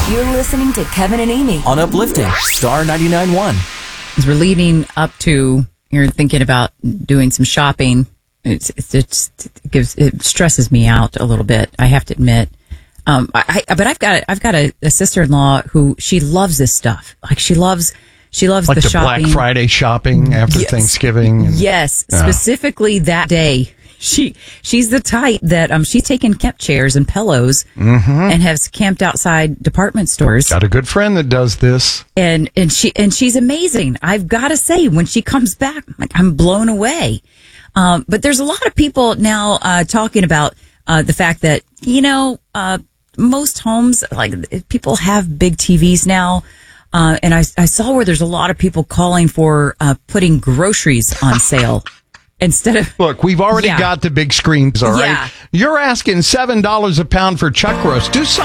You're listening to Kevin and Amy on Uplifting Star 99.1. As we're leading up to, you're thinking about doing some shopping. It stresses me out a little bit, I have to admit. But I've got a sister-in-law who she loves this stuff. Like she loves like the the shopping. Black Friday shopping after Thanksgiving. Yes, specifically that day. She's the type that she's taken camp chairs and pillows and has camped outside department stores. Got a good friend that does this, and she's amazing. I've got to say, when she comes back, I'm blown away. But there's a lot of people now talking about the fact that most homes, like people have big TVs now. And I saw where there's a lot of people calling for putting groceries on sale. Instead of look, we've already got the big screens, all right? You're asking $7 a pound for chuck roast. Do something